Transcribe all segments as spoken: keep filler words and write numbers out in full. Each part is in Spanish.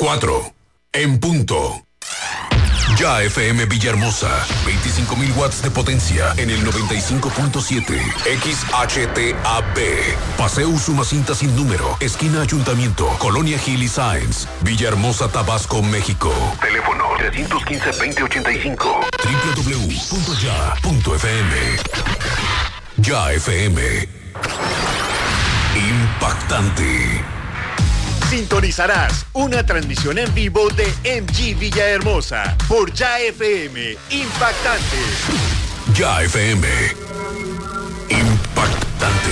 cuatro. En punto. Ya F M Villahermosa, veinticinco mil watts de potencia en el noventa y cinco punto siete. X H T A B. Paseo Usumacinta sin número, esquina Ayuntamiento, Colonia Gil y Sáenz, Villahermosa, Tabasco, México. Teléfono tres uno cinco, veinte ochenta y cinco. doble u doble u doble u punto ya punto f m. Ya F M. Impactante. Sintonizarás una transmisión en vivo de M G Villahermosa por Ya F M. Impactante. Ya F M. Impactante.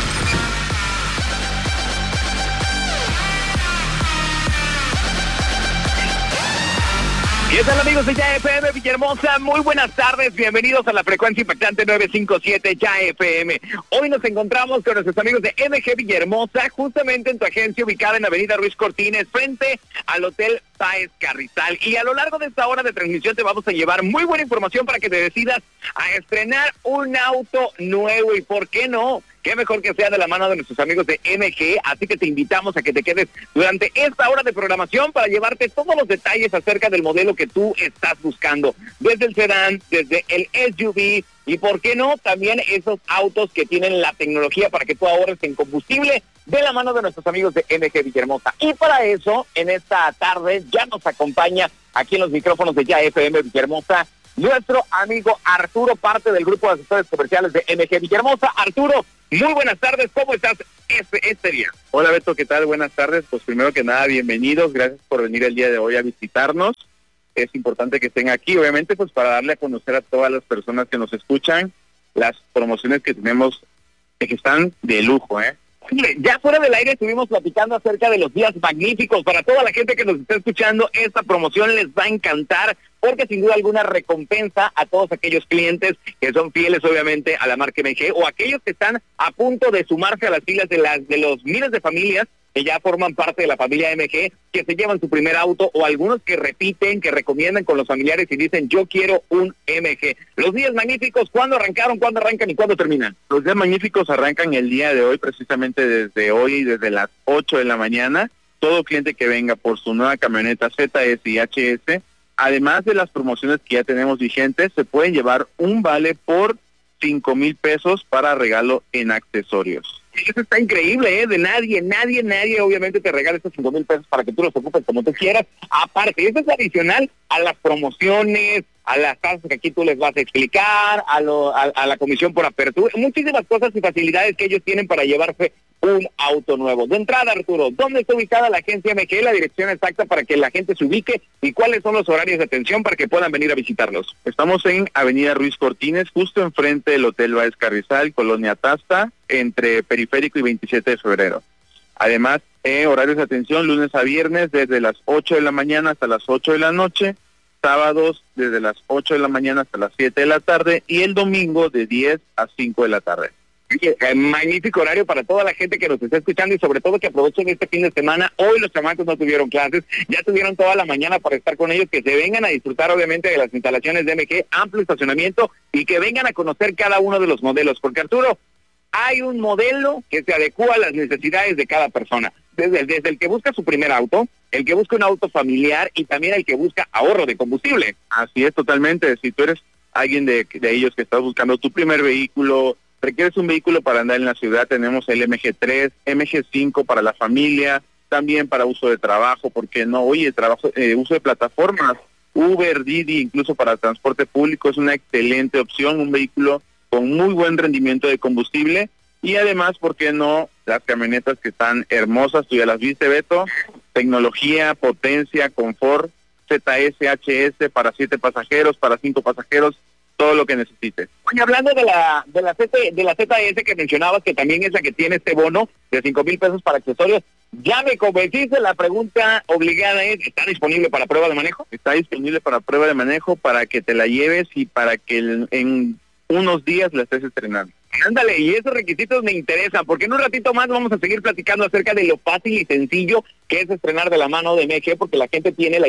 ¿Qué tal, amigos de Ya F M Villahermosa? Muy buenas tardes, bienvenidos a la frecuencia impactante nueve cinco siete Ya F M. Hoy nos encontramos con nuestros amigos de M G Villahermosa, justamente en tu agencia ubicada en Avenida Ruiz Cortines, frente al Hotel Páez Carrizal. Y a lo largo de esta hora de transmisión te vamos a llevar muy buena información para que te decidas a estrenar un auto nuevo. ¿Y por qué no? Qué mejor que sea de la mano de nuestros amigos de M G, así que te invitamos a que te quedes durante esta hora de programación para llevarte todos los detalles acerca del modelo que tú estás buscando, desde el sedán, desde el S U V y por qué no, también esos autos que tienen la tecnología para que tú ahorres en combustible de la mano de nuestros amigos de M G Villahermosa. Y para eso, en esta tarde ya nos acompaña aquí en los micrófonos de Ya F M Villahermosa nuestro amigo Arturo, parte del grupo de asesores comerciales de M G Villahermosa. Arturo, muy buenas tardes, ¿cómo estás este, este día? Hola Beto, ¿qué tal? Buenas tardes. Pues primero que nada, bienvenidos, gracias por venir el día de hoy a visitarnos. Es importante que estén aquí, obviamente, pues para darle a conocer a todas las personas que nos escuchan las promociones que tenemos, que están de lujo, ¿eh? Ya fuera del aire estuvimos platicando acerca de los días magníficos. Para toda la gente que nos está escuchando, esta promoción les va a encantar porque sin duda alguna recompensa a todos aquellos clientes que son fieles obviamente a la marca M G o aquellos que están a punto de sumarse a las filas de las de los miles de familias que ya forman parte de la familia M G, que se llevan su primer auto, o algunos que repiten, que recomiendan con los familiares y dicen, yo quiero un M G. Los días magníficos, ¿cuándo arrancaron, cuándo arrancan y cuándo terminan? Los días magníficos arrancan el día de hoy, precisamente desde hoy, desde las ocho de la mañana. Todo cliente que venga por su nueva camioneta Z S y H S, además de las promociones que ya tenemos vigentes, se pueden llevar un vale por cinco mil pesos para regalo en accesorios. Eso está increíble, ¿eh? De nadie, nadie, nadie obviamente te regala estos cinco mil pesos para que tú los ocupes como tú quieras. Aparte, eso es adicional a las promociones, a las tasas que aquí tú les vas a explicar, a, lo, a, a la comisión por apertura, muchísimas cosas y facilidades que ellos tienen para llevarse un auto nuevo. De entrada, Arturo, ¿dónde está ubicada la agencia M G? La dirección exacta para que la gente se ubique y cuáles son los horarios de atención para que puedan venir a visitarlos. Estamos en Avenida Ruiz Cortines, justo enfrente del Hotel Páez Carrizal, Colonia Tasta, entre Periférico y veintisiete de febrero. Además, eh, horarios de atención lunes a viernes desde las ocho de la mañana hasta las ocho de la noche, sábados desde las ocho de la mañana hasta las siete de la tarde y el domingo de diez a cinco de la tarde. Magnífico horario para toda la gente que nos está escuchando y sobre todo que aprovechen este fin de semana. Hoy los chamacos no tuvieron clases, ya tuvieron toda la mañana para estar con ellos, que se vengan a disfrutar obviamente de las instalaciones de M G, amplio estacionamiento y que vengan a conocer cada uno de los modelos, porque Arturo, hay un modelo que se adecua a las necesidades de cada persona, desde, desde el que busca su primer auto, el que busca un auto familiar y también el que busca ahorro de combustible. Así es, totalmente. Si tú eres alguien de, de ellos que estás buscando tu primer vehículo, requieres un vehículo para andar en la ciudad, tenemos el M G tres, M G cinco para la familia, también para uso de trabajo, porque no, oye, trabajo, eh, uso de plataformas, Uber, Didi, incluso para transporte público, es una excelente opción, un vehículo con muy buen rendimiento de combustible, y además, ¿por qué no? Las camionetas que están hermosas, tú ya las viste, Beto, tecnología, potencia, confort, Z S, H S para siete pasajeros, para cinco pasajeros, todo lo que necesites. Oye, hablando de la de la Z, de la Z S que mencionabas, que también es la que tiene este bono de cinco mil pesos para accesorios, ya me convenciste. La pregunta obligada es, ¿está disponible para prueba de manejo? Está disponible para prueba de manejo, para que te la lleves y para que en unos días la estés estrenando. Ándale, y esos requisitos me interesan, porque en un ratito más vamos a seguir platicando acerca de lo fácil y sencillo que es estrenar de la mano de M G, porque la gente tiene la idea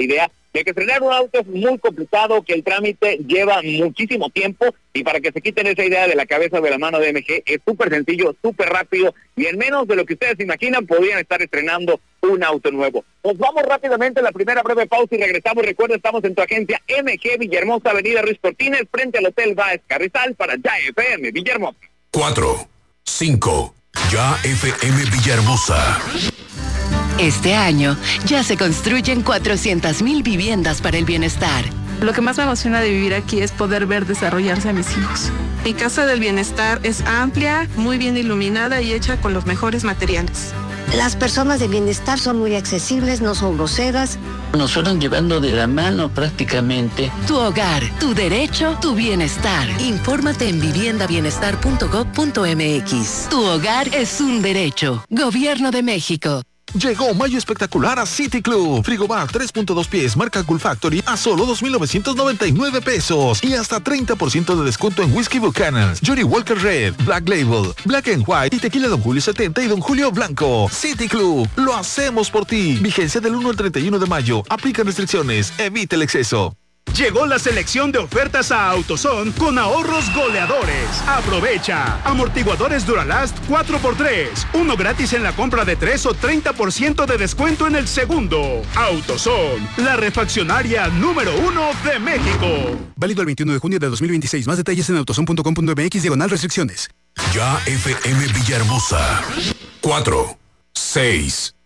de que estrenar un auto es muy complicado, que el trámite lleva muchísimo tiempo, y para que se quiten esa idea de la cabeza de la mano de M G, es súper sencillo, súper rápido, y en menos de lo que ustedes imaginan, podrían estar estrenando un auto nuevo. Nos vamos rápidamente a la primera breve pausa y regresamos. Recuerda, estamos en tu agencia M G Villahermosa, Avenida Ruiz Cortines, frente al Hotel Baez Carrizal, para Ya F M Villahermosa. cuatro, cinco, Ya F M Villahermosa. Este año ya se construyen cuatrocientas mil viviendas para el bienestar. Lo que más me emociona de vivir aquí es poder ver desarrollarse a mis hijos. Mi Casa del Bienestar es amplia, muy bien iluminada y hecha con los mejores materiales. Las personas de bienestar son muy accesibles, no son groseras. Nos fueron llevando de la mano prácticamente. Tu hogar, tu derecho, tu bienestar. Infórmate en vivienda bienestar punto gob punto eme equis. Tu hogar es un derecho. Gobierno de México. Llegó mayo espectacular a City Club. Frigobar tres punto dos pies marca Cool Factory a solo dos mil novecientos noventa y nueve pesos. Y hasta treinta por ciento de descuento en Whisky Buchanan, Johnny Walker Red, Black Label, Black and White y Tequila Don Julio setenta y Don Julio Blanco. City Club, lo hacemos por ti. Vigencia del uno al treinta y uno de mayo. Aplican restricciones. Evita el exceso. Llegó la selección de ofertas a AutoZone con ahorros goleadores. Aprovecha. Amortiguadores Duralast cuatro por tres. Uno gratis en la compra de tres o treinta por ciento de descuento en el segundo. AutoZone, la refaccionaria número uno de México. Válido el veintiuno de junio de dos mil veintiséis. Más detalles en autozone punto com punto mx diagonal restricciones. Ya F M Villahermosa. cuatro, seis,